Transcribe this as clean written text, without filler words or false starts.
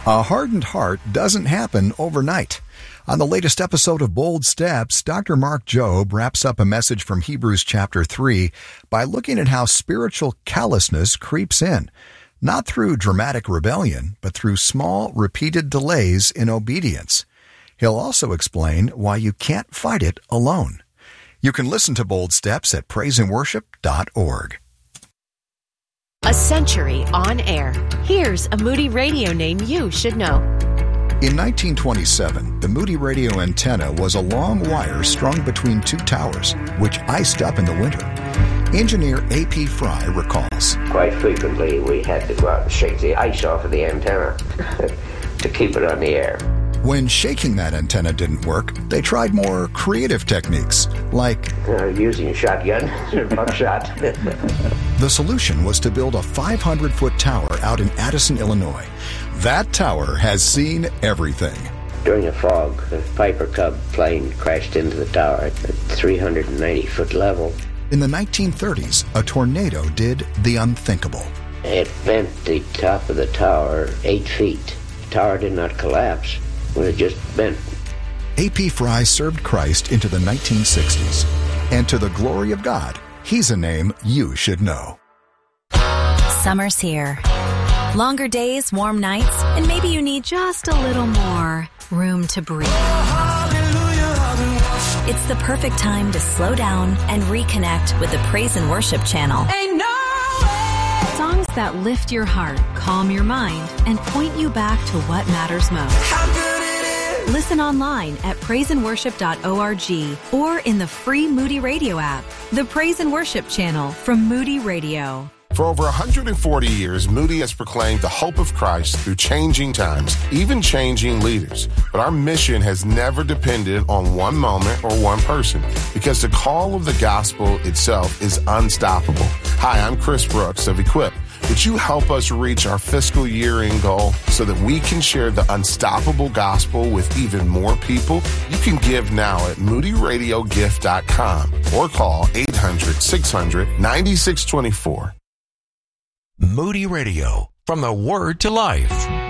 A hardened heart doesn't happen overnight. On the latest episode of Bold Steps, Dr. Mark Jobe wraps up a message from Hebrews chapter 3 by looking at how spiritual callousness creeps in, not through dramatic rebellion, but through small, repeated delays in obedience. He'll also explain why you can't fight it alone. You can listen to Bold Steps at praiseandworship.org. A century on air. Here's a Moody Radio name you should know. In 1927, the Moody Radio antenna was a long wire strung between two towers, which iced up in the winter. Engineer A.P. Fry recalls. Quite frequently, we had to go out and shake the ice off of the antenna to keep it on the air. When shaking that antenna didn't work, they tried more creative techniques, like using a shotgun or buckshot. The solution was to build a 500-foot tower out in Addison, Illinois. That tower has seen everything. During a fog, the Piper Cub plane crashed into the tower at 390-foot level. In the 1930s, a tornado did the unthinkable. It bent the top of the tower 8 feet. The tower did not collapse. It just bent. A.P. Fry served Christ into the 1960s. And to the glory of God, he's a name you should know. Summer's here. Longer days, warm nights, and maybe you need just a little more room to breathe. It's the perfect time to slow down and reconnect with the Praise and Worship channel. Ain't no way. Songs that lift your heart, calm your mind, and point you back to what matters most. How good it is. Listen online at praiseandworship.org or in the free Moody Radio app. The Praise and Worship channel from Moody Radio. For over 140 years, Moody has proclaimed the hope of Christ through changing times, even changing leaders. But our mission has never depended on one moment or one person, because the call of the gospel itself is unstoppable. Hi, I'm Chris Brooks of Equip. Would you help us reach our fiscal year-end goal so that we can share the unstoppable gospel with even more people? You can give now at moodyradiogift.com or call 800-600-9624. Moody Radio, from the Word to Life.